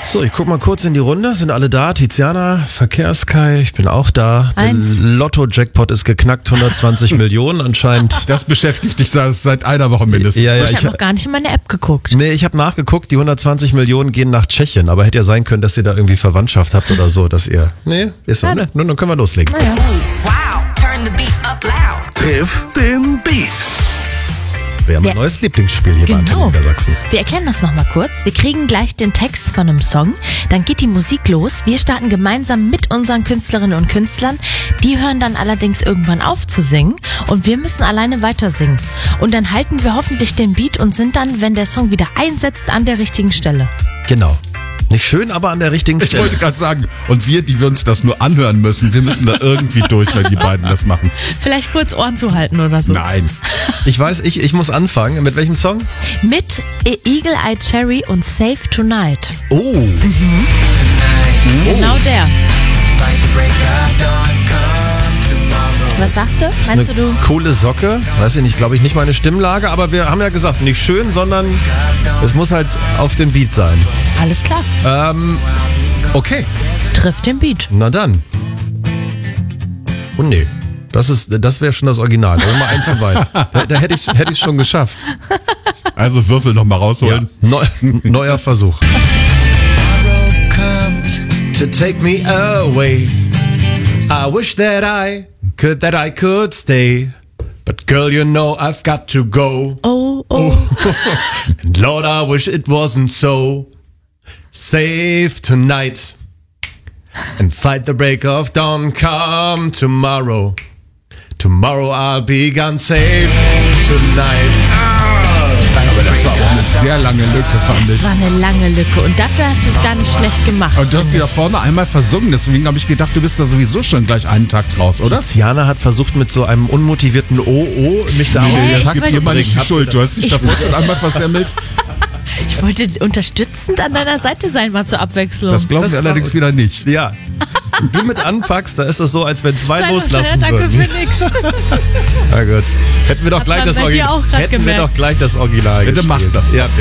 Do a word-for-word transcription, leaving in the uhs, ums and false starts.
So, ich guck mal kurz in die Runde. Sind alle da? Tiziana, Verkehrskai, ich bin auch da. Eins. Der Lotto-Jackpot ist geknackt, hundertzwanzig Millionen anscheinend. Das beschäftigt dich seit einer Woche mindestens. Ja, ja, ich ich habe noch gar nicht in meine App geguckt. Nee, ich habe nachgeguckt, die hundertzwanzig Millionen gehen nach Tschechien, aber hätte ja sein können, dass ihr da irgendwie Verwandtschaft habt oder so, dass ihr... Nee, ist so, ne? Nun, dann können wir loslegen. Naja. Wow, turn the beat up loud. Triff den Beat. Wir haben Wer- ein neues Lieblingsspiel hier bei Genau. Antenne Niedersachsen. Wir erklären das nochmal kurz. Wir kriegen gleich den Text von einem Song, dann geht die Musik los. Wir starten gemeinsam mit unseren Künstlerinnen und Künstlern. Die hören dann allerdings irgendwann auf zu singen und wir müssen alleine weiter singen. Und dann halten wir hoffentlich den Beat und sind dann, wenn der Song wieder einsetzt, an der richtigen Stelle. Genau. Nicht schön, aber an der richtigen Ich Stelle. wollte gerade sagen, und wir, die wir uns das nur anhören müssen, wir müssen da irgendwie durch, wenn die beiden das machen. Vielleicht kurz Ohren zuhalten oder so. Nein. Ich weiß, ich, ich muss anfangen. Mit welchem Song? Mit Eagle Eye Cherry und Save Tonight. Oh. Genau der. Was sagst du? Das ist Meinst eine du, du? coole Socke. Weiß ich nicht, glaube ich, nicht meine Stimmlage, aber wir haben ja gesagt, nicht schön, sondern es muss halt auf dem Beat sein. Alles klar. Ähm, okay, Trifft den Beat. na dann. Oh nee, das ist, das wäre schon das Original. Das ist mal eins zu weit. Da, da hätte ich, hätte ich schon geschafft. Also Würfel nochmal rausholen. Neu, neuer Versuch. To take me away. I wish that I could, that I could stay. But girl, you know I've got to go. Oh, oh. And Lord, I wish it wasn't so. Save tonight and fight the break of dawn. Come tomorrow. Tomorrow I'll be gone. Save tonight. Aber das war auch eine sehr lange Lücke, fand Das ich. war eine lange Lücke und dafür hast du es gar nicht schlecht gemacht. Und du hast sie da vorne einmal versungen, deswegen habe ich gedacht, du bist da sowieso schon gleich einen Takt raus, oder? Tiziana hat versucht mit so einem unmotivierten Oh, oh mich da Nee, aus ich dem Das Takt gibt wollte- dir mal nicht die Hab- Schuld. Du hast dich Ich davor wollte- schon einmal versemmelt. Ich wollte unterstützend an deiner Seite sein, mal zur Abwechslung. Das glauben Das wir war- allerdings wieder nicht. Ja. Wenn du mit anpackst, da ist das so, als wenn zwei Sei doch loslassen fair, danke würden. für nix. Na gut. Hätten wir doch Hat gleich man das bei dir Original. auch grad Hätten wir gemerkt. doch gleich das Original Bitte gespielt. macht das. Ja,